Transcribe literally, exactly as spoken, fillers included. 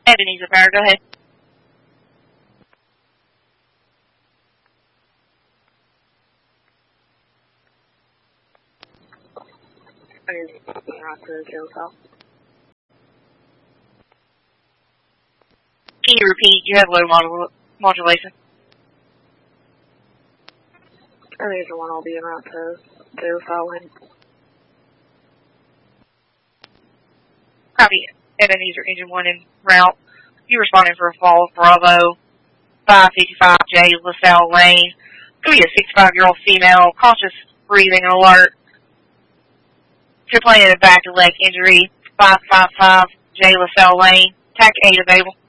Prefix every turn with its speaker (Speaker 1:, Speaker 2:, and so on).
Speaker 1: Ebenezer Fire, go ahead. Can you repeat? You have low modul modulation.
Speaker 2: Ebenezer one will be en route to Jail Cell Lane.
Speaker 1: Copy. Ebenezer Engine one en route. You responding for a fall Bravo five fifty-five J LaSalle Lane. Could be a sixty-five-year-old female, conscious breathing alert. Complaining of back and leg injury, five five five J LaSalle Lane. T A C eight available.